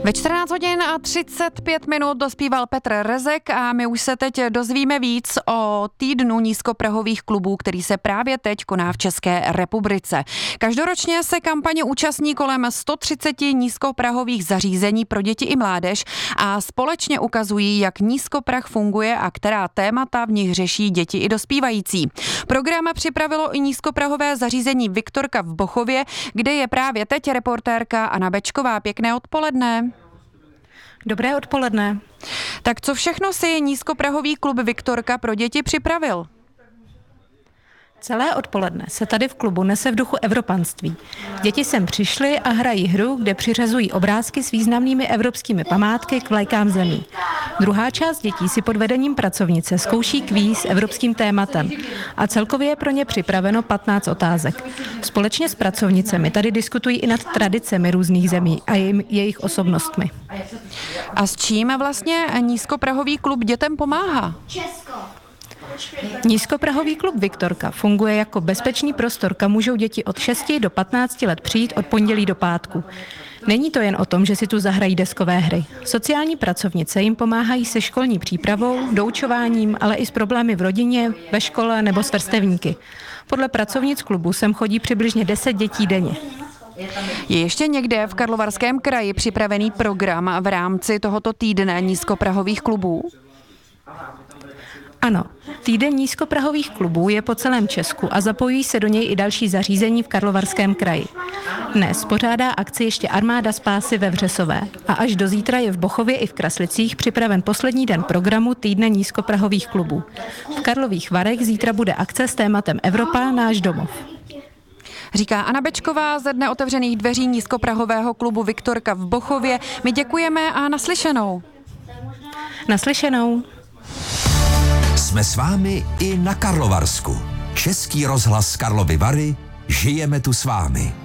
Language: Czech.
Ve 14 hodin a 35 minut dospíval Petr Rezek a my už se teď dozvíme víc o týdnu nízkoprahových klubů, který se právě teď koná v České republice. Každoročně se kampaně účastní kolem 130 nízkoprahových zařízení pro děti i mládež a společně ukazují, jak nízkoprah funguje a která témata v nich řeší děti i dospívající. Program připravilo i nízkoprahové zařízení Viktorka v Bochově, kde je právě teď reportérka Anna Bečková. Pěkné odpoledne. Dobré odpoledne. Tak co všechno si nízkoprahový klub Viktorka pro děti připravil? Celé odpoledne se tady v klubu nese v duchu evropanství. Děti sem přišly a hrají hru, kde přiřazují obrázky s významnými evropskými památky k vlajkám zemí. Druhá část dětí si pod vedením pracovnice zkouší kvíz s evropským tématem a celkově je pro ně připraveno 15 otázek. Společně s pracovnicemi tady diskutují i nad tradicemi různých zemí a jejich osobnostmi. A s čím vlastně nízkoprahový klub dětem pomáhá? Nízkoprahový klub Viktorka funguje jako bezpečný prostor, kam můžou děti od 6 do 15 let přijít od pondělí do pátku. Není to jen o tom, že si tu zahrají deskové hry. Sociální pracovnice jim pomáhají se školní přípravou, doučováním, ale i s problémy v rodině, ve škole nebo s vrstevníky. Podle pracovnic klubu sem chodí přibližně 10 dětí denně. Je ještě někde v Karlovarském kraji připravený program v rámci tohoto týdne nízkoprahových klubů? Ano, týden nízkoprahových klubů je po celém Česku a zapojují se do něj i další zařízení v Karlovarském kraji. Dnes pořádá akci ještě Armáda spásy ve Vřesové a až do zítra je v Bochově i v Kraslicích připraven poslední den programu týdne nízkoprahových klubů. V Karlových Varech zítra bude akce s tématem Evropa, náš domov. Říká Anna Bečková ze dne otevřených dveří nízkoprahového klubu Viktorka v Bochově. My děkujeme a naslyšenou. Naslyšenou. Jsme s vámi i na Karlovarsku. Český rozhlas Karlovy Vary, žijeme tu s vámi.